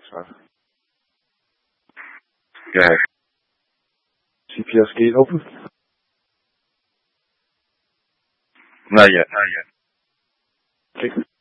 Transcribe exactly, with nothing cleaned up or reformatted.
So, yeah. C P S gate open? Not yet, not yet. Okay.